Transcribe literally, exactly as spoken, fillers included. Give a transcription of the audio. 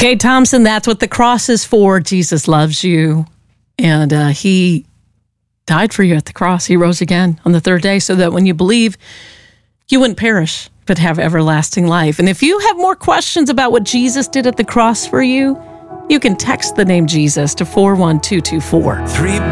Kate Thompson, that's what the cross is for. Jesus loves you. And uh, he died for you at the cross. He rose again on the third day so that when you believe, you wouldn't perish, but have everlasting life. And if you have more questions about what Jesus did at the cross for you, you can text the name Jesus to four one two two four. Three